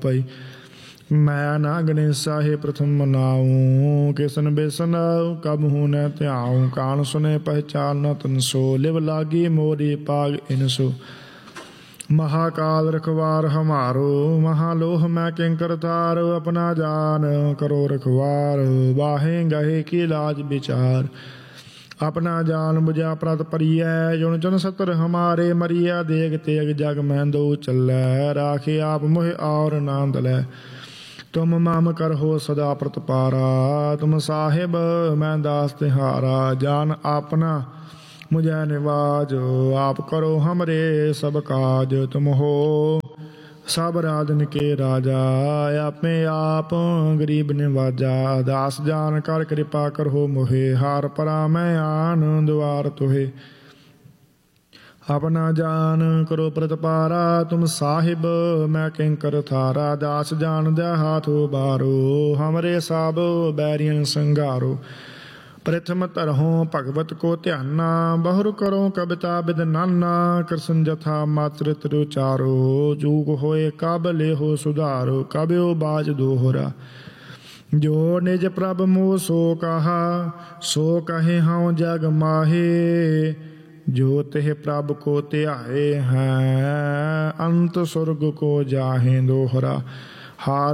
पई मैं ना गणेश साहे प्रथम मनाऊं किसन बेसन कब हूँ न त्याऊं कान सुने पहचान न तनसो लिव लागी मोरी पाग इनसो महाकाल रखवार हमारो महालोह मैं किंकर तार अपना जान करो रखवार बाहे गहे की लाज विचार अपना जान बुझा प्रत परिय जुन जन सतर हमारे मरिया देग तेग जग में दो चल राखे आप मोह और नांद लै तुम मम कर हो सदा प्रतपारा तुम साहिब मैं दास तिहारा जान अपना मुझे निवाज आप करो हमरे सब काज तुम हो सब राजन के राजा आपे आप गरीब निवाजा दास जान कर कृपा करो मोहे हार परा मैं आन द्वार तुहे अपना जान करो प्रतपारा तुम साहिब मैं किंकर थारा दास जान दे हाथो बारो हमरे साब बैरियन संगारो प्रथम तरहों भगवत को ध्याना बहुर करो कविता बिद नाना कृष्ण जथा मात्र त्रुचारो जूग होए कब ले हो सुधारो कब्यो बाज दोहरा जो निज प्रभ मोह सो कहा सो कहे हाँ जग माहे जो तेह प्रभ को त्याए हैं अंत स्वर्ग को जाहे दोहरा हार